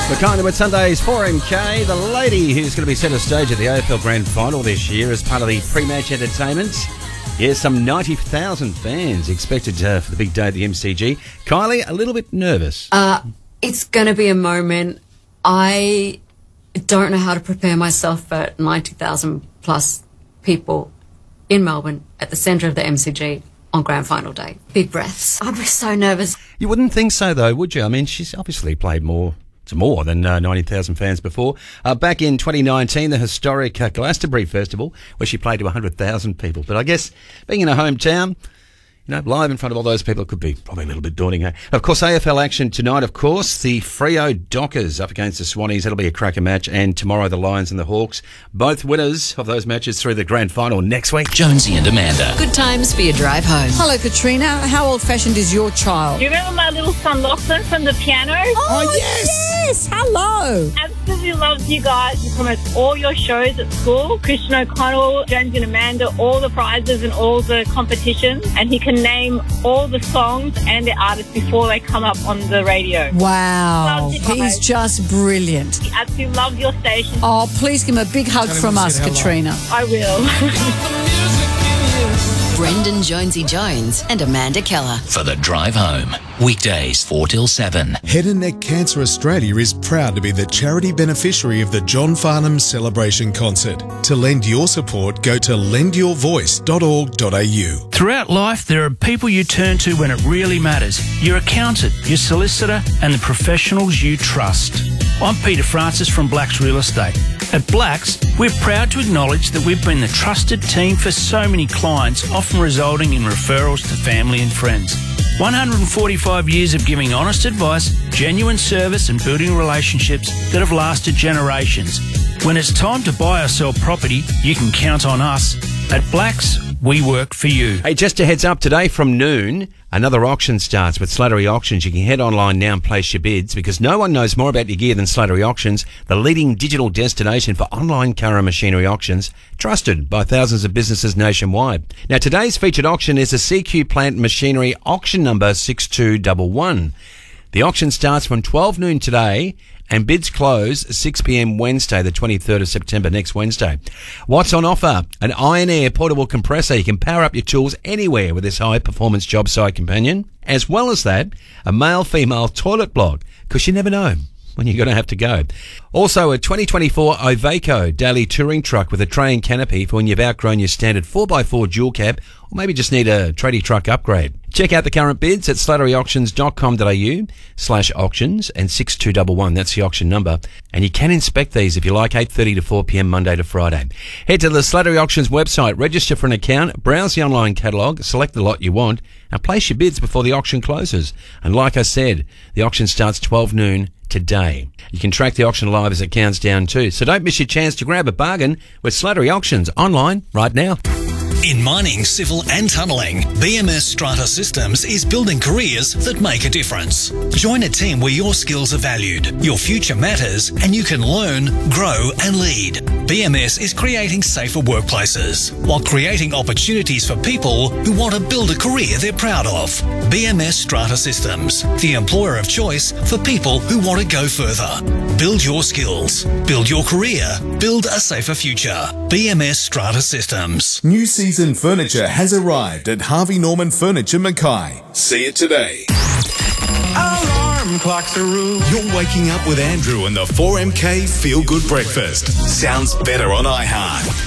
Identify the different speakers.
Speaker 1: Makina with Sunday's 4MK, the lady who's going to be centre stage at the AFL Grand Final this year as part of the pre-match entertainment. Yes, some 90,000 fans expected for the big day at the MCG. Kylie, a little bit nervous.
Speaker 2: It's going to be a moment. I don't know how to prepare myself for 90,000 plus people in Melbourne at the centre of the MCG on Grand Final day. Big breaths. I'd be so nervous.
Speaker 1: You wouldn't think so, though, would you? I mean, she's obviously played more than 90,000 fans before. Back in 2019, the historic Glastonbury Festival, where she played to 100,000 people. But I guess being in her hometown, live in front of all those people, it could be probably a little bit daunting. Eh? Of course, AFL action tonight, of course. The Freo Dockers up against the Swannies. That'll be a cracker match. And tomorrow, the Lions and the Hawks. Both winners of those matches through the grand final next week.
Speaker 3: Jonesy and Amanda.
Speaker 4: Good times for your drive home.
Speaker 5: Hello, Katrina. How old-fashioned is your child?
Speaker 6: Do you remember my little son Lachlan from the piano?
Speaker 5: Oh, yes! Hello!
Speaker 6: Absolutely loves you guys. He promotes all your shows at school. Christian O'Connell, Jonesy and Amanda, all the prizes and all the competitions. And he can name all the songs and the artists before they come up on the radio.
Speaker 5: Wow.
Speaker 6: Loves you guys.
Speaker 5: He's just brilliant.
Speaker 6: He absolutely loves your station.
Speaker 5: Oh, please give him a big hug from us, Katrina.
Speaker 6: I will.
Speaker 4: Brendan Jonesy Jones and Amanda Keller.
Speaker 3: For the drive home. Weekdays 4 till 7.
Speaker 7: Head and Neck Cancer Australia is proud to be the charity beneficiary of the John Farnham Celebration Concert. To lend your support, go to lendyourvoice.org.au.
Speaker 8: Throughout life, there are people you turn to when it really matters. Your accountant, your solicitor, and the professionals you trust. I'm Peter Francis from Blacks Real Estate. At Blacks, we're proud to acknowledge that we've been the trusted team for so many clients, often resulting in referrals to family and friends. 145 years of giving honest advice, genuine service and building relationships that have lasted generations. When it's time to buy or sell property, you can count on us. At Blacks, we work for you.
Speaker 1: Hey, just a heads up, today from noon, another auction starts with Slattery Auctions. You can head online now and place your bids because no one knows more about your gear than Slattery Auctions, the leading digital destination for online car and machinery auctions, trusted by thousands of businesses nationwide. Now, today's featured auction is a CQ Plant Machinery auction number 6211. The auction starts from 12 noon today and bids close 6 p.m. Wednesday, the 23rd of September, next Wednesday. What's on offer? An Iron Air portable compressor. You can power up your tools anywhere with this high-performance job site companion. As well as that, a male-female toilet block, because you never know when you're going to have to go. Also, a 2024 Iveco daily touring truck with a tray and canopy for when you've outgrown your standard 4x4 dual cab or maybe just need a tradie truck upgrade. Check out the current bids at slatteryauctions.com.au/auctions and 6211. That's the auction number. And you can inspect these if you like, 8:30 to 4 p.m. Monday to Friday. Head to the Slattery Auctions website, register for an account, browse the online catalogue, select the lot you want, and place your bids before the auction closes. And like I said, the auction starts 12 noon today. You can track the auction live as it counts down too. So don't miss your chance to grab a bargain with Slattery Auctions online right now.
Speaker 3: In mining, civil and tunnelling, BMS Strata Systems is building careers that make a difference. Join a team where your skills are valued, your future matters, and you can learn, grow and lead. BMS is creating safer workplaces while creating opportunities for people who want to build a career they're proud of. BMS Strata Systems, the employer of choice for people who want to go further. Build your skills, build your career, build a safer future. BMS Strata Systems.
Speaker 7: New season furniture has arrived at Harvey Norman Furniture Mackay. See it today.
Speaker 9: Alarm clocks are rude.
Speaker 7: You're waking up with Andrew and the 4MK Feel Good Breakfast. Sounds better on iHeart.